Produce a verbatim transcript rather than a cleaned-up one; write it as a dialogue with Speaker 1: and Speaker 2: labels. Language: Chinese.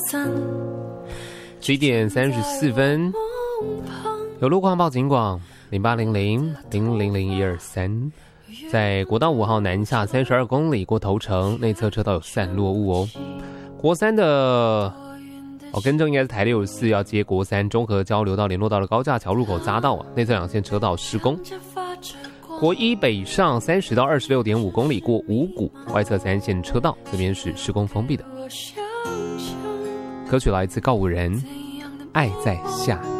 Speaker 1: 十一点三十四分，有路况报警广零八零零零零零一二三，在国道五号南下三十二公里过头城，内侧车道有散落物哦。国三的哦，更正应该是台六十四要接国三中和交流道联络道的高架桥入口匝道啊，内侧两线车道施工。国一北上三十到二十六点五公里过五股，外侧三线车道这边是施工封闭的。歌曲来自告五人，《爱在下》。